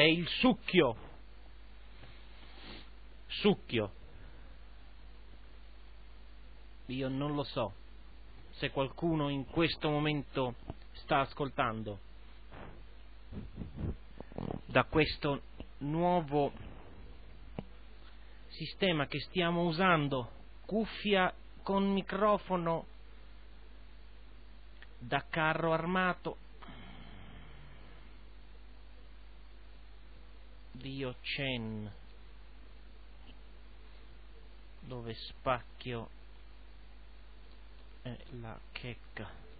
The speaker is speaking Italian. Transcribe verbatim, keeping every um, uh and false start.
è il succhio. Succhio. Io non lo so se qualcuno in questo momento sta ascoltando da questo nuovo sistema che stiamo usando, cuffia con microfono da carro armato. Dio Chen, dove spacchio è la checca.